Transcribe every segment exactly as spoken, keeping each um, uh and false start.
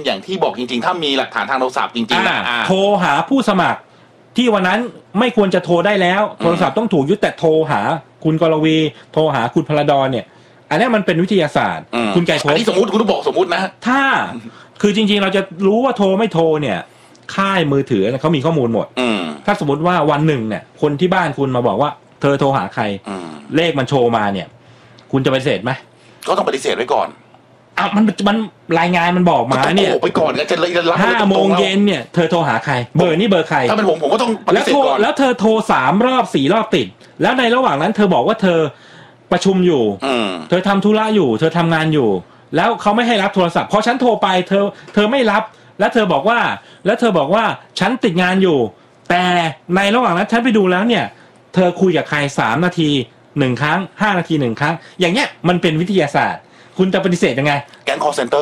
อย่างที่บอกจริงๆถ้ามีหลักฐานทางโทรศัพท์จริงๆนะโทรหาผู้สมัครที่วันนั้นไม่ควรจะโทรได้แล้วโทรศัพท์ต้องถูกยึดแต่โทรหาคุณกรวีโทรหาคุณพลดรเนี่ยอันนี้มันเป็นวิทยาศาสตร์คุณไก่พบอันนี้สมมติคุณต้องบอกสมมตินะถ้าคือจริงๆเราจะรู้ว่าโทรไม่โทรเนี่ยค่ายมือถือเขามีข้อมูลหมดถ้าสมมติว่าวันหนึ่งเนี่ยคนที่บ้านคุณมาบอกว่าเธอโทรหาใครเลขมันโชว์มาเนี่ยคุณจะปฏิเสธไหมก็ต้องปฏิเสธไว้ก่อนอ่ะมันมันรายงานมันบอกมาเนี่ยไปก่อนก็จะรับห้าโมงเย็นเนี่ยเธอโทรหาใครเบอร์นี่เบอร์ใครถ้าเป็นผมผมก็ต้องปฏิเสธก่อนแล้วเธอโทรสามรอบสี่รอบติดแล้วในระหว่างนั้นเธอบอกว่าเธอประชุมอยู่เธอทำธุระอยู่เธอทำงานอยู่แล้วเขาไม่ให้รับโทรศัพท์พอฉันโทรไปเธอเธอไม่รับแล้วเธอบอกว่าแล้วเธอบอกว่าฉันติดงานอยู่แต่ในระหว่างนั้นฉันไปดูแล้วเนี่ยเธอคุยกับใครสามนาทีหนึ่งครั้งห้านาทีหนึ่งครั้งอย่างเงี้ยมันเป็นวิทยาศาสตร์คุณจะปฏิเสธยังไงแก๊ง call center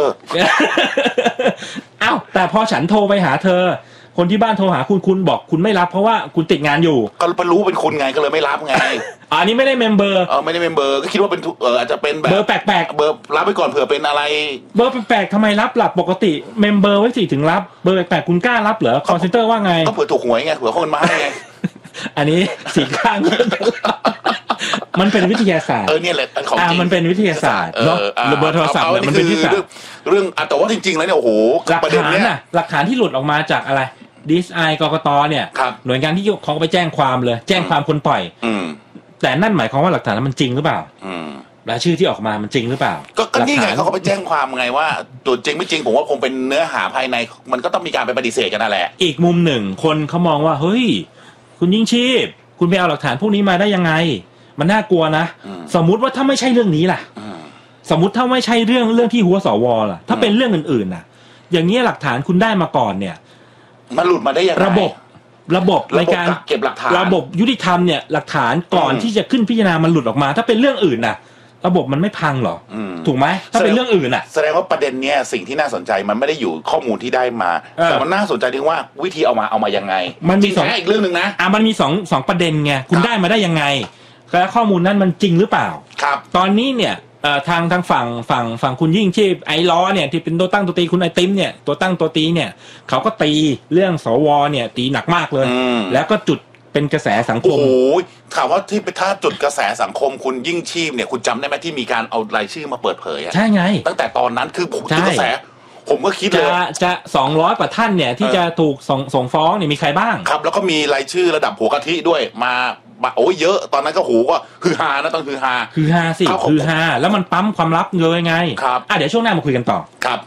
อ้าวแต่พอฉันโทรไปหาเธอคนที่บ้านโทรหาคุณคุณบอกคุณไม่รับเพราะว่าคุณติดงานอยู่ก็รู้เป็นคุณไงก็เลยไม่รับไงอันนี้ไม่ได้เมมเบอร์เออไม่ได้เมมเบอร์ก็คิดว่าเป็นเอออาจจะเป็นแบบเบอร์แปลกๆเบอร์รับไปก่อนเผื่อเป็นอะไรเบอร์แปลกๆทำไมรับหลับปกติเมมเบอร์ไว้สิถึงรับเบอร์แปลกๆคุณกล้ารับเหรอ call center ว่าไงก็เผื่อถูกหวยไงเผื่อคนมาให้ไงอันนี้สีข้างมันเป็นวิทยาศาสตร์เออเนี่ยแหละของจริงมันเป็นวิทยาศาสตร์เนาะเบอร์โทรศัพท์มันเป็นวิทยาศาสตร์เรื่องแต่ว่าจริงๆแล้วเนี่ยโอ้โหประเด็นเนี้ยหลักฐานที่หลุดออกมาจากอะไร ดี เอส ไอ กกตเนี่ยหน่วยงานที่เขาไปแจ้งความเลยแจ้งความคนปล่อยแต่นั่นหมายความว่าหลักฐานนั้นมันจริงหรือเปล่าและชื่อที่ออกมามันจริงหรือเปล่าก็นี่ไงเขาก็ไปแจ้งความไงว่าตัวจริงไม่จริงผมว่าคงเป็นเนื้อหาภายในมันก็ต้องมีการไปปฏิเสธกันนั่นแหละอีกมุมหนึ่งคนเขามองว่าเฮ้ยคุณยิ่งชีพคุณไปเอาหลักฐานพวกนี้มาได้ยังไงมันน่ากลัวนะสมมุติว่าถ้าไม่ใช่เรื่องนี้ล่ะสมมุติถ้าไม่ใช่เรื่องเรื่องที่หัวสวล่ะถ้าเป็นเรื่องอื่นๆน่ะอย่างนี้หลักฐานคุณได้มาก่อนเนี่ยมันหลุดมาได้ยังไงระบบระบบในการเก็บหลักฐานระบบยุติธรรมเนี่ยหลักฐานก่อนที่จะขึ้นพิจารณามันหลุดออกมาถ้าเป็นเรื่องอื่นน่ะระบบมันไม่พังหรอถูกไหมถ้าเป็นเรื่องอื่นน่ะแสดงว่าประเด็นเนี้ยสิ่งที่น่าสนใจมันไม่ได้อยู่ข้อมูลที่ได้มาแต่มันน่าสนใจที่ว่าวิธีเอามาเอามายังไงมันมีสองอีกเรื่องนึงนะอ่ะมันมีสองสองประเด็นไงคุณได้มาได้ยังไงแล้วข้อมูลนั้นมันจริงหรือเปล่าครับตอนนี้เนี่ยทางทางฝั่งฝั่งฝั่งคุณยิ่งชีพไอ้ล้อเนี่ยที่เป็นตัวตั้งตัวตีคุณไอติมเนี่ยตัวตั้งตัวตีเนี่ยเขาก็ตีเรื่องสวเนี่ยตีหนักมากเลยแล้วก็จุดเป็นกระแสสังคมโอ้ยถามว่าที่ไปถ้าจุดกระแสสังคมคุณยิ่งชีพเนี่ยคุณจำได้ไหมที่มีการเอารายชื่อมาเปิดเผยอ่ะใช่ไงตั้งแต่ตอนนั้นคือผมจุดกระแสผมก็คิดเลยจะจะสองร้อยกว่าท่านเนี่ยที่จะถูกส่งส่งฟ้องเนี่ยมีใครบ้างครับแล้วก็มีรายชื่อระดับหัวกะทิด้วยมาโอ้ยเยอะตอนนั้นก็โหก็คือฮานะต้องคือฮาคือฮาสิคือฮาแล้วมันปั๊มความลับเลยไงครับอ่ะเดี๋ยวช่วงหน้ามาคุยกันต่อครับ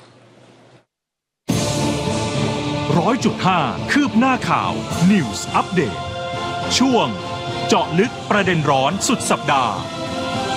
ร้อยจุดห้าคืบหน้าข่าว News Update ช่วงเจาะลึกประเด็นร้อนสุดสัปดาห์